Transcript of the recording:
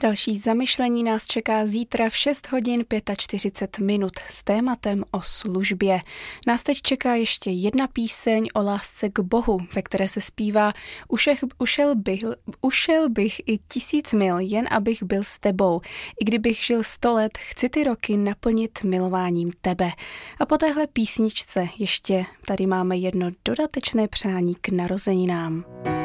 Další zamyšlení nás čeká zítra v 6 hodin 45 minut s tématem o službě. Nás teď čeká ještě jedna píseň o lásce k Bohu, ve které se zpívá Ušel bych i 1000 mil, jen abych byl s tebou. I kdybych žil 100 let, chci ty roky naplnit milováním tebe. A po téhle písničce ještě tady máme jedno dodatečné přání k narozeninám.